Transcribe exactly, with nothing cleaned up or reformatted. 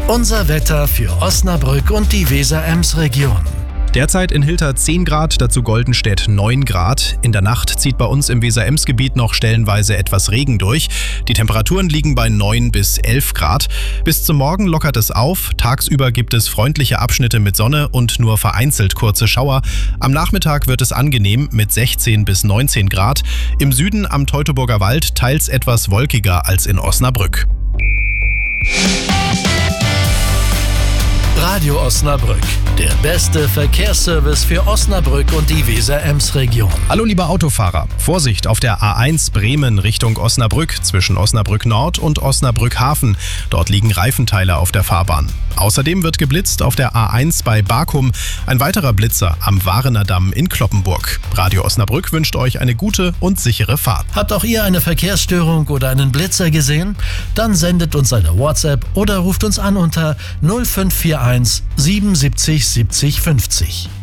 Unser Wetter für Osnabrück und die Weser-Ems-Region. Derzeit in Hilter zehn Grad, dazu Goldenstedt neun Grad. In der Nacht zieht bei uns im Weser-Ems-Gebiet noch stellenweise etwas Regen durch. Die Temperaturen liegen bei neun bis elf Grad. Bis zum Morgen lockert es auf. Tagsüber gibt es freundliche Abschnitte mit Sonne und nur vereinzelt kurze Schauer. Am Nachmittag wird es angenehm mit sechzehn bis neunzehn Grad. Im Süden am Teutoburger Wald teils etwas wolkiger als in Osnabrück. Radio Osnabrück, der beste Verkehrsservice für Osnabrück und die Weser-Ems-Region. Hallo liebe Autofahrer, Vorsicht auf der A eins Bremen Richtung Osnabrück zwischen Osnabrück Nord und Osnabrück Hafen. Dort liegen Reifenteile auf der Fahrbahn. Außerdem wird geblitzt auf der A eins bei Bakum, ein weiterer Blitzer am Warener Damm in Cloppenburg. Radio Osnabrück wünscht euch eine gute und sichere Fahrt. Habt auch ihr eine Verkehrsstörung oder einen Blitzer gesehen? Dann sendet uns eine WhatsApp oder ruft uns an unter null fünf vier eins siebenundsiebzig siebzig fünfzig.